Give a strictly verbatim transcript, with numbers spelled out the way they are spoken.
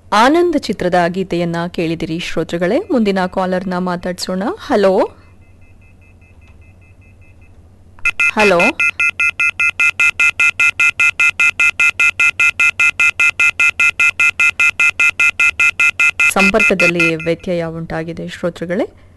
ಆನಂದ್ ಚಿತ್ರದ ಗೀತೆಯನ್ನ ಕೇಳಿದಿರಿ ಶ್ರೋತೃಗಳೇ. ಮುಂದಿನ ಕಾಲರ್ನ ಮಾತಾಡ್ಸೋಣ. ಹಲೋ ಹಲೋ ಸಂಪರ್ಕದಲ್ಲಿ ವ್ಯತ್ಯಯ ಉಂಟಾಗಿದೆ ಶ್ರೋತೃಗಳೇ.